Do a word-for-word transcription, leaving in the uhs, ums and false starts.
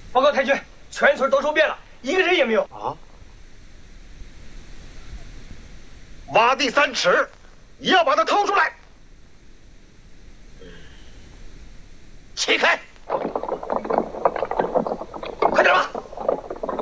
报告太君，全村都收遍了，一个人也没有。 啊！挖地三尺，你要把他掏出来。起开！